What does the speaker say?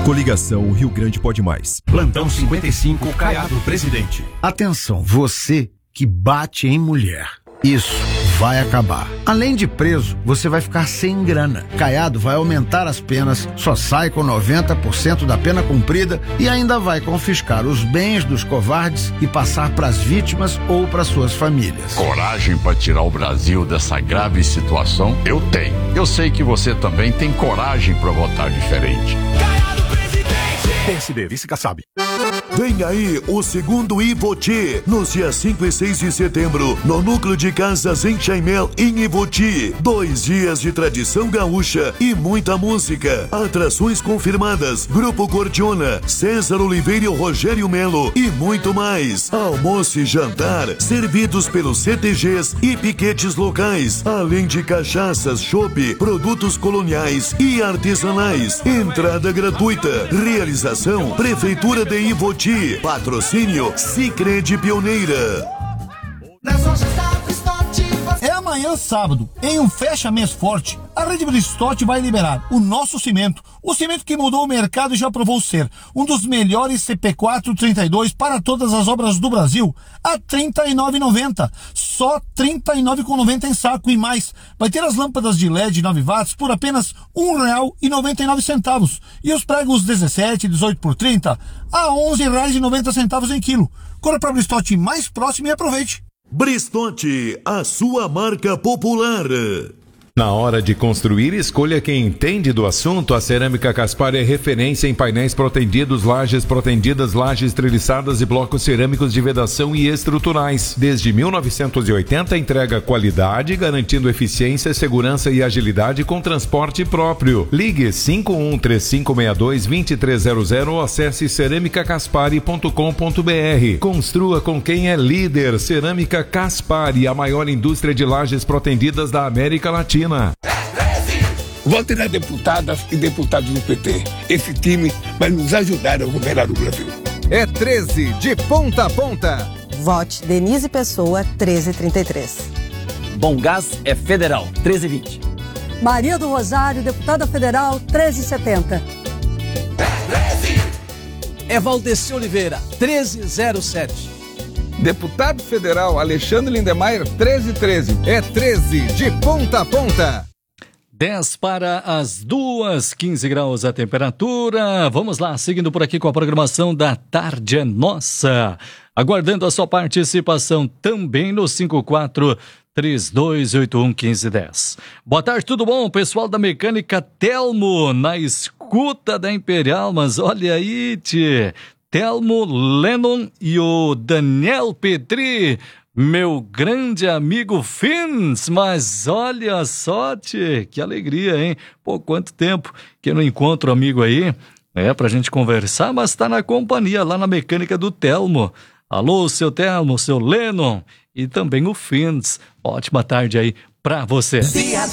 Coligação Rio Grande Pode Mais. Plantão 55, Caiado Presidente. Atenção, você que bate em mulher. Isso vai acabar. Além de preso, você vai ficar sem grana. Caiado vai aumentar as penas, só sai com 90% da pena cumprida e ainda vai confiscar os bens dos covardes e passar para as vítimas ou para suas famílias. Coragem para tirar o Brasil dessa grave situação? Eu tenho. Eu sei que você também tem coragem para votar diferente. Caiado Presidente. PSD, vice-Kassab. Vem aí o segundo Ivoti, nos dias 5 e 6 de setembro, no Núcleo de Casas em Chaimel, em Ivoti. 2 dias de tradição gaúcha e muita música. Atrações confirmadas, Grupo Cordiona, César Oliveira e Rogério Melo e muito mais. Almoço e jantar, servidos pelos CTGs e piquetes locais, além de cachaças, chopp, produtos coloniais e artesanais. Entrada gratuita. Realização, Prefeitura de Ivoti. Patrocínio Sicredi Pioneira. É amanhã, sábado, em um fecha-mês forte, a Rede Bristotti vai liberar o nosso cimento, o cimento que mudou o mercado e já provou ser um dos melhores CP4-32 para todas as obras do Brasil, a R$ 39,90. Só R$ 39,90 em saco e mais. Vai ter as lâmpadas de LED 9 watts por apenas R$ 1,99 e os pregos 17 e 18 por 30 a R$ 11,90 em quilo. Corra para a Bristotti mais próximo e aproveite. Bristotti, a sua marca popular. Na hora de construir, escolha quem entende do assunto. A Cerâmica Caspar é referência em painéis protendidos, lajes protendidas, lajes treliçadas e blocos cerâmicos de vedação e estruturais. Desde 1980, entrega qualidade, garantindo eficiência, segurança e agilidade com transporte próprio. Ligue 513562-2300 ou acesse ceramicacaspari.com.br. Construa com quem é líder. Cerâmica Caspari, a maior indústria de lajes protendidas da América Latina. Vote nas deputadas e deputados do PT. Esse time vai nos ajudar a governar o Brasil. É 13 de ponta a ponta. Vote Denise Pessoa, 1333. Bom Gás é federal, 1320. Maria do Rosário, deputada federal, 1370. É Valdeci Oliveira, 1307. Deputado federal Alexandre Lindemeyer, 1313. É 13 de ponta a ponta. 10 para as 2, 15 graus a temperatura. Vamos lá, seguindo por aqui com a programação da Tarde é Nossa. Aguardando a sua participação também no 54-3281-1510. Boa tarde, tudo bom? Pessoal da Mecânica Telmo, na escuta da Imperial, mas olha aí, tchê. Telmo Lennon e o Daniel Petri, meu grande amigo Fins, mas olha só, tchê, que alegria, hein? Pô, quanto tempo que eu não encontro amigo aí, pra gente conversar, mas tá na companhia lá na Mecânica do Telmo. Alô, seu Telmo, seu Lennon e também o Fins. Ótima tarde aí pra você.